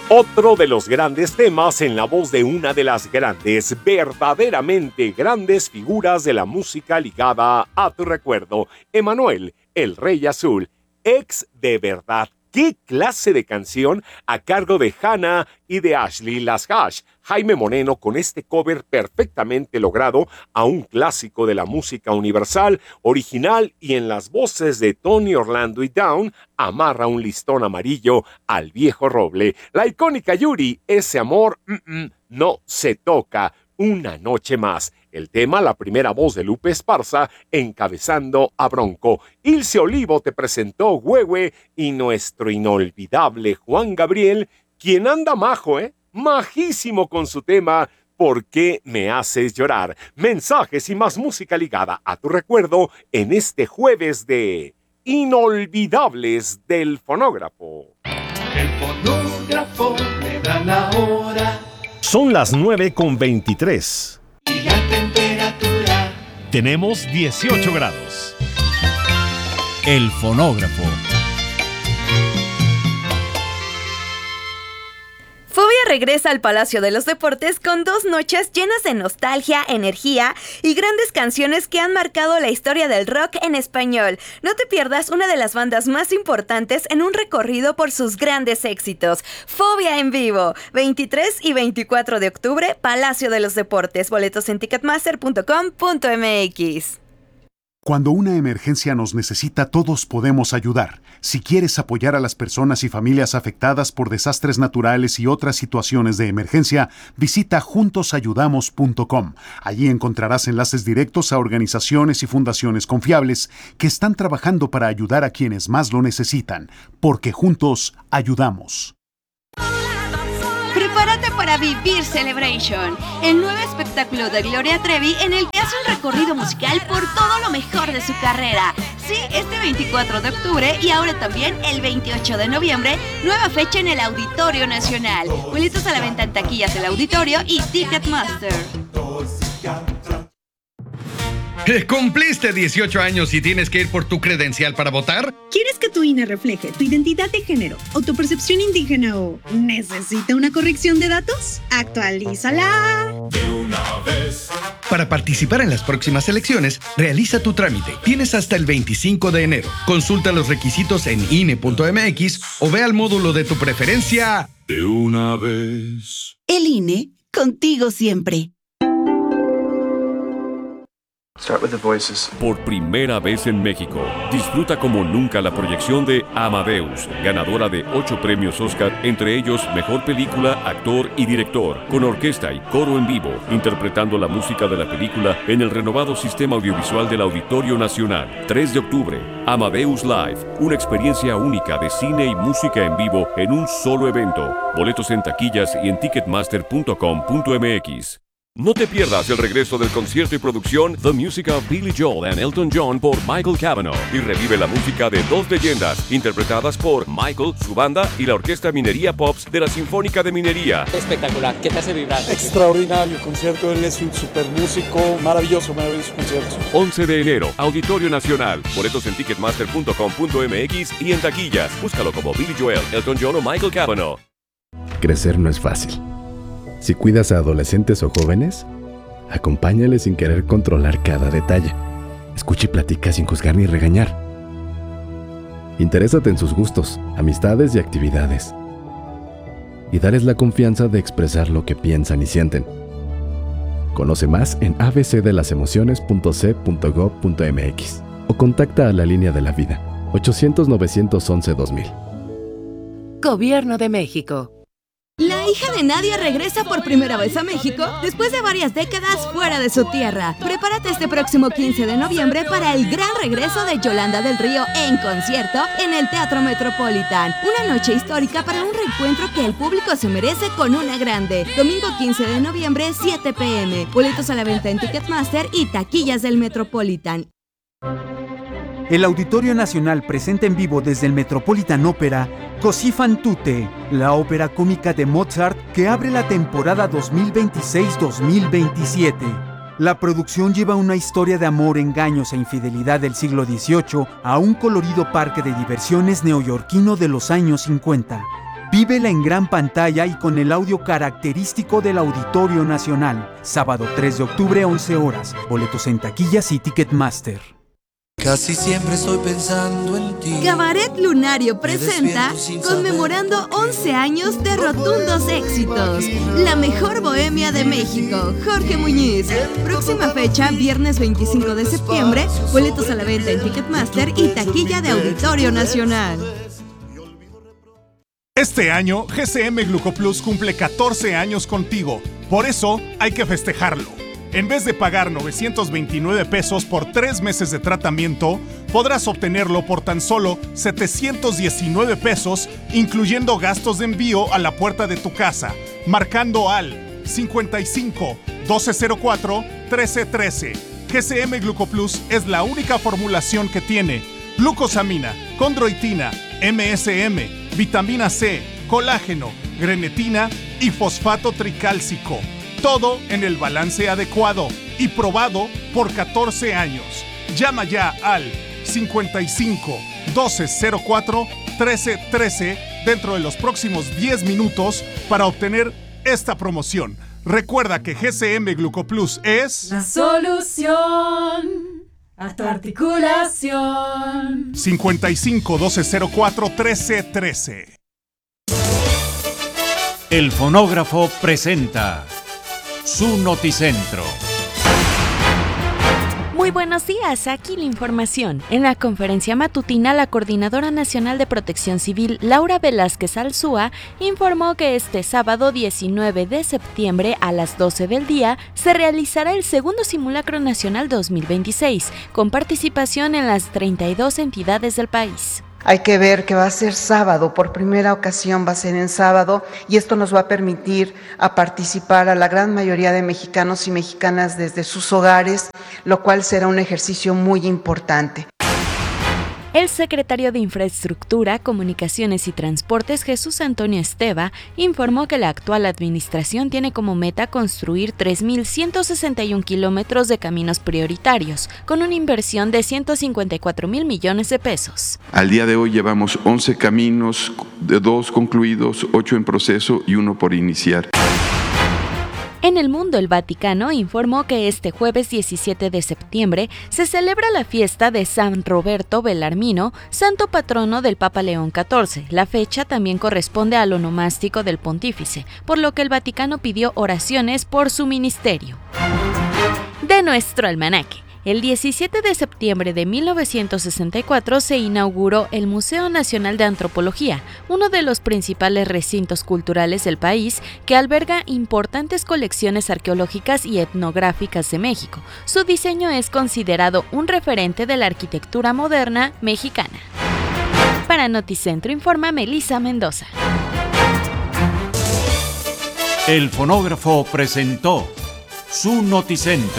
Otro de los grandes temas en la voz de una de las grandes, verdaderamente grandes figuras de la música ligada a tu recuerdo, Emanuel, el Rey Azul, ex de verdad. ¿Qué clase de canción a cargo de Hannah y de Ashley Las Hash? Jaime Moreno con este cover perfectamente logrado a un clásico de la música universal, original y en las voces de Tony Orlando y Dawn, amarra un listón amarillo al viejo roble. La icónica Yuri, ese amor no se toca. Una noche más. El tema, la primera voz de Lupe Esparza, encabezando a Bronco. Ilse Olivo te presentó Huehue y nuestro inolvidable Juan Gabriel, quien anda majo, majísimo con su tema ¿Por qué me haces llorar? Mensajes y más música ligada a tu recuerdo en este jueves de Inolvidables del Fonógrafo. El fonógrafo me da la hora. Son las 9:23. Y la temperatura. Tenemos 18 grados. El fonógrafo. Fobia regresa al Palacio de los Deportes con 2 noches llenas de nostalgia, energía y grandes canciones que han marcado la historia del rock en español. No te pierdas una de las bandas más importantes en un recorrido por sus grandes éxitos. Fobia en vivo, 23 y 24 de octubre, Palacio de los Deportes. Boletos en ticketmaster.com.mx. Cuando una emergencia nos necesita, todos podemos ayudar. Si quieres apoyar a las personas y familias afectadas por desastres naturales y otras situaciones de emergencia, visita juntosayudamos.com. Allí encontrarás enlaces directos a organizaciones y fundaciones confiables que están trabajando para ayudar a quienes más lo necesitan, porque juntos ayudamos. Prepárate para vivir Celebration, el nuevo espectáculo de Gloria Trevi en el que hace un recorrido musical por todo lo mejor de su carrera. Sí, este 24 de octubre y ahora también el 28 de noviembre, nueva fecha en el Auditorio Nacional. Boletos a la venta en taquillas del auditorio y Ticketmaster. ¿Cumpliste 18 años y tienes que ir por tu credencial para votar? ¿Quieres que tu INE refleje tu identidad de género o tu percepción indígena o necesita una corrección de datos? ¡Actualízala! De una vez. Para participar en las próximas elecciones, realiza tu trámite. Tienes hasta el 25 de enero. Consulta los requisitos en INE.mx o ve al módulo de tu preferencia. De una vez. El INE, contigo siempre. Por primera vez en México, disfruta como nunca la proyección de Amadeus, ganadora de 8 premios Oscar, entre ellos Mejor Película, Actor y Director, con orquesta y coro en vivo, interpretando la música de la película en el renovado sistema audiovisual del Auditorio Nacional. 3 de octubre, Amadeus Live, una experiencia única de cine y música en vivo en un solo evento. Boletos en taquillas y en ticketmaster.com.mx. No te pierdas el regreso del concierto y producción The Music of Billy Joel and Elton John por Michael Cavanaugh y revive la música de 2 leyendas interpretadas por Michael, su banda y la Orquesta Minería Pops de la Sinfónica de Minería. Espectacular, ¿qué te hace vibrar? Extraordinario concierto, él es un super músico, maravilloso concierto. 11 de enero, Auditorio Nacional. Boletos en ticketmaster.com.mx y en taquillas. Búscalo como Billy Joel, Elton John o Michael Cavanaugh. Crecer no es fácil. Si cuidas a adolescentes o jóvenes, acompáñales sin querer controlar cada detalle. Escucha y platica sin juzgar ni regañar. Interésate en sus gustos, amistades y actividades. Y darles la confianza de expresar lo que piensan y sienten. Conoce más en abcdelasemociones.c.gov.mx o contacta a la Línea de la Vida, 800-911-2000. Gobierno de México. La hija de Nadia regresa por primera vez a México después de varias décadas fuera de su tierra. Prepárate este próximo 15 de noviembre para el gran regreso de Yolanda del Río en concierto en el Teatro Metropolitan. Una noche histórica para un reencuentro que el público se merece con una grande. Domingo 15 de noviembre, 7 p.m. Boletos a la venta en Ticketmaster y taquillas del Metropolitan. El Auditorio Nacional presenta en vivo desde el Metropolitan Opera Così fan tutte, la ópera cómica de Mozart que abre la temporada 2026-2027. La producción lleva una historia de amor, engaños e infidelidad del siglo XVIII a un colorido parque de diversiones neoyorquino de los años 50. Vívela en gran pantalla y con el audio característico del Auditorio Nacional. Sábado 3 de octubre, 11 horas. Boletos en taquillas y Ticketmaster. Casi siempre estoy pensando en ti. Cabaret Lunario presenta conmemorando 11 años de rotundos éxitos. La mejor bohemia de México, Jorge Muñiz. Próxima fecha, viernes 25 de septiembre. Boletos a la venta en Ticketmaster y taquilla de Auditorio Nacional. Este año, GCM Glucoplus cumple 14 años contigo. Por eso, hay que festejarlo. En vez de pagar 929 pesos por 3 meses de tratamiento, podrás obtenerlo por tan solo 719 pesos, incluyendo gastos de envío a la puerta de tu casa, marcando al 55 1204 1313. GCM Glucoplus es la única formulación que tiene glucosamina, condroitina, MSM, vitamina C, colágeno, grenetina y fosfato tricálcico. Todo en el balance adecuado y probado por 14 años. Llama ya al 55 1204 1313 dentro de los próximos 10 minutos para obtener esta promoción. Recuerda que GCM Glucoplus es la solución a tu articulación. 55 1204 1313. El fonógrafo presenta su Noticentro. Muy buenos días, aquí la información. En la conferencia matutina, la Coordinadora Nacional de Protección Civil, Laura Velázquez Alzúa, informó que este sábado 19 de septiembre a las 12 del día se realizará el segundo Simulacro Nacional 2026, con participación en las 32 entidades del país. Hay que ver que va a ser sábado, por primera ocasión va a ser en sábado, y esto nos va a permitir a participar a la gran mayoría de mexicanos y mexicanas desde sus hogares, lo cual será un ejercicio muy importante. El secretario de Infraestructura, Comunicaciones y Transportes, Jesús Antonio Esteva, informó que la actual administración tiene como meta construir 3.161 kilómetros de caminos prioritarios, con una inversión de 154,000 millones de pesos. Al día de hoy llevamos 11 caminos, 2 concluidos, 8 en proceso y 1 por iniciar. En el mundo, el Vaticano informó que este jueves 17 de septiembre se celebra la fiesta de San Roberto Belarmino, santo patrono del Papa León XIV. La fecha también corresponde al onomástico del pontífice, por lo que el Vaticano pidió oraciones por su ministerio. De nuestro almanaque. El 17 de septiembre de 1964 se inauguró el Museo Nacional de Antropología, uno de los principales recintos culturales del país que alberga importantes colecciones arqueológicas y etnográficas de México. Su diseño es considerado un referente de la arquitectura moderna mexicana. Para Noticentro informa Melissa Mendoza. El fonógrafo presentó su Noticentro.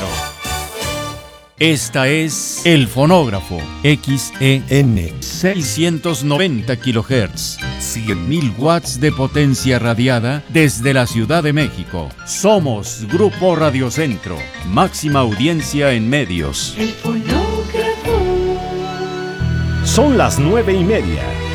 Esta es El Fonógrafo, XEN 690 kHz, 100.000 watts de potencia radiada desde la Ciudad de México. Somos Grupo Radio Centro, máxima audiencia en medios. El fonógrafo. Son las 9:30.